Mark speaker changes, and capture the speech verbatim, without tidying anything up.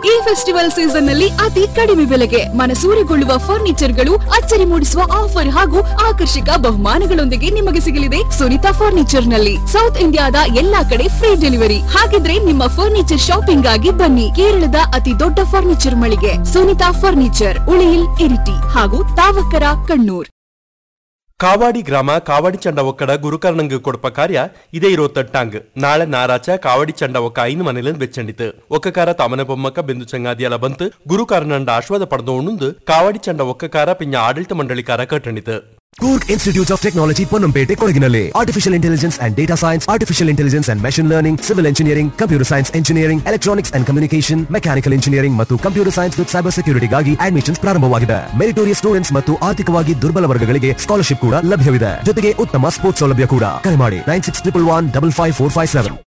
Speaker 1: ಈ festival season ನಲ್ಲಿ ಅತಿ ಕಡಿಮೆ ಬೆಲೆಗೆ ಮನಸೂರೆಗೊಳ್ಳುವ ಫರ್ನಿಚರ್ಗಳು, ಅಚ್ಚರಿ ಮೂಡಿಸುವ ಆಫರ್ ಹಾಗೂ ಆಕರ್ಷಕ ಬಹುಮಾನಗಳೊಂದಿಗೆ ನಿಮಗೆ ಸಿಗಲಿದೆ ಸುನಿತಾ ಫರ್ನಿಚರ್ ನಲ್ಲಿ. ಸೌತ್ ಇಂಡಿಯಾದ ಎಲ್ಲಾ ಕಡೆ ಫ್ರೀ ಡೆಲಿವರಿ. ಹಾಗಿದ್ರೆ ನಿಮ್ಮ ಫರ್ನಿಚರ್ ಶಾಪಿಂಗ್ ಆಗಿ ಬನ್ನಿ ಕೇರಳದ ಅತಿ ದೊಡ್ಡ ಫರ್ನಿಚರ್ ಮಳಿಗೆ ಸುನಿತಾ ಫರ್ನಿಚರ್, ಉಳಿಯಿಲ್, ಇರಿಟಿ ಹಾಗೂ ತಾವಕರ, ಕಣ್ಣೂರ್.
Speaker 2: ಕಾವಾಡಿ ಗ್ರಾಮ ಕಾವಾಡಿ ಚಂಡ ಒಕ್ಕಡ ಗುರುಕರ್ಣಂಗ್ ಕೊಡಪ ಕಾರ್ಯ ಇದೇ ಇರೋತಟ್ಟಾಂಗ್ ನಾಳೆ ನಾರಾಚ ಕಾವಾಡಿ ಚಂಡ ಒಕ್ಕ ಐನು ಮನೆಲಿಂದ ಬೆಚ್ಚಂಡಿತು. ಒಕ್ಕಕಾರ ತಮನ ಬೊಮ್ಮಕ್ಕ ಬೆಂದು ಚಂಗಾದಿಯಲ ಬಂತು ಗುರುಕಾರನಂಡ ಆಶ್ವಾದ ಪಡೆದೋಣುಂದು ಕಾವಾಡಿ ಚಂಡ ಒಕ್ಕಕಾರ ಪಿಂಜ ಆಡಳಿತ ಮಂಡಳಿಕಾರ ಕಟ್ಟಣಿತು.
Speaker 3: Coorg Institute of Technology Ponnambete Kodaginalli. Artificial Intelligence and Data Science, Artificial Intelligence and Machine Learning, Civil Engineering, Computer Science Engineering, Electronics and Communication, Mechanical Engineering ಮತ್ತು Computer Science with Cyber Security ಗಾಗಿ admissions ಪ್ರಾರಂಭವಾಗಿದೆ. Meritorious students ಮತ್ತು ಆರ್ಥಿಕವಾಗಿ ದುರ್ಬಲ ವರ್ಗಗಳಿಗೆ scholarship ಕೂಡ ಲಭ್ಯವಿದೆ. ಜೊತೆಗೆ ಉತ್ತಮ ಸ್ಪೋರ್ಟ್ಸ್ ಸೌಲಭ್ಯ ಕೂಡ. ಕರೆ ಮಾಡಿ nine six triple one double five four five seven.